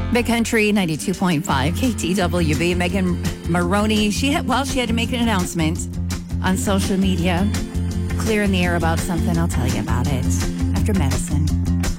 Big Country 92.5 KTWB. Megan Maroney, she had to make an announcement on social media, clearing the air about something. I'll tell you about it after medicine.